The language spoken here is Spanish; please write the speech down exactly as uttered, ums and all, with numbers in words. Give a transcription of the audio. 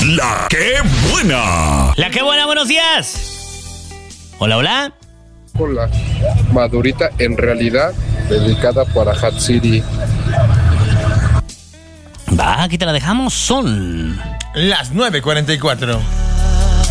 La que buena. La que buena, buenos días. Hola, hola. Hola, Madurita en realidad dedicada para Hatsiri. Va, aquí te la dejamos. Son las nueve cuarenta y cuatro.